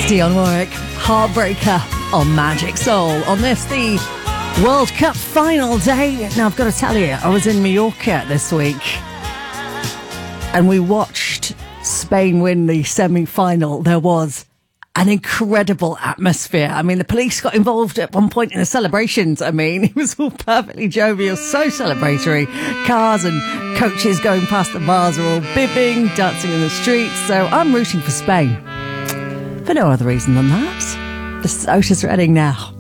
Dionne Warwick, Heartbreaker on Magic Soul. On this, the World Cup final day. Now, I've got to tell you, I was in Mallorca this week and we watched Spain win the semi-final. There was an incredible atmosphere. I mean, the police got involved at one point in the celebrations. I mean, it was all perfectly jovial, so celebratory. Cars and coaches going past the bars were all bibbing, dancing in the streets. So I'm rooting for Spain. For no other reason than that. This is Otis Redding now.